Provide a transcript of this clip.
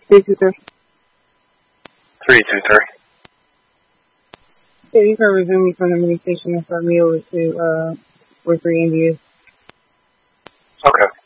323. 323. Yeah, you can resume me from the mini station and start me over to 43 Indias. Okay.